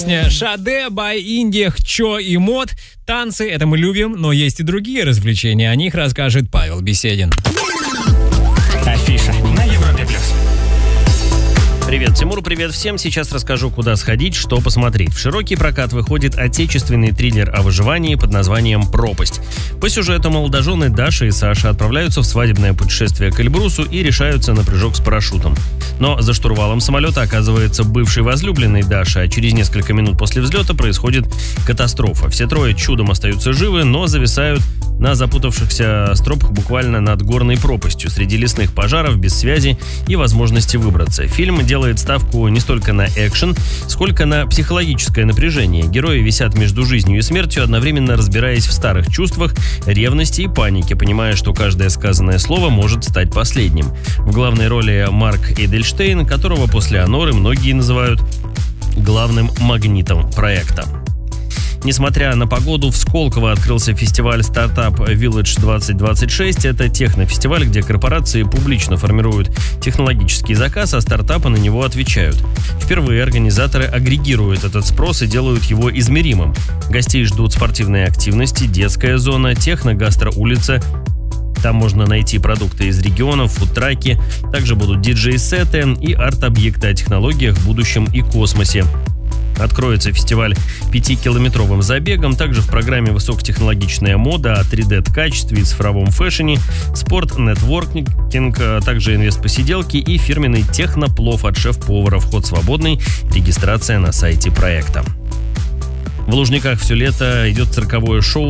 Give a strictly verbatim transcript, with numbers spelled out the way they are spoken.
Шаде, Бай, Инди, Хчо и Мод. Танцы — это мы любим, но есть и другие развлечения. О них расскажет Павел Беседин. Афиша на Европе плюс. Привет, Тимур, привет всем. Сейчас расскажу, куда сходить, что посмотреть. В широкий прокат выходит отечественный триллер о выживании под названием «Пропасть». По сюжету молодожены Даша и Саша отправляются в свадебное путешествие к Эльбрусу и решаются на прыжок с парашютом. Но за штурвалом самолета оказывается бывший возлюбленный Даши, а через несколько минут после взлета происходит катастрофа. Все трое чудом остаются живы, но зависают на запутавшихся стропах буквально над горной пропастью среди лесных пожаров, без связи и возможности выбраться. Фильм делает ставку не столько на экшен, сколько на психологическое напряжение. Герои висят между жизнью и смертью, одновременно разбираясь в старых чувствах, ревности и панике, понимая, что каждое сказанное слово может стать последним. В главной роли Марк Эдельштейн, которого после «Аноры» многие называют главным магнитом проекта. Несмотря на погоду, в Сколково открылся фестиваль Startup Village двадцать двадцать шесть. Это технофестиваль, где корпорации публично формируют технологический заказ, а стартапы на него отвечают. Впервые организаторы агрегируют этот спрос и делают его измеримым. Гостей ждут спортивные активности, детская зона, техно-гастро-улица. Там можно найти продукты из регионов, фудтраки. Также будут диджей-сеты и арт-объекты о технологиях, будущем и космосе. Откроется фестиваль пятикилометровым забегом. Также в программе высокотехнологичная мода о три дэ-качестве и цифровом фэшне, спорт, нетворкинг, также инвест-посиделки и фирменный техноплов от шеф-повара. Вход свободный, регистрация на сайте проекта. В Лужниках все лето идет цирковое шоу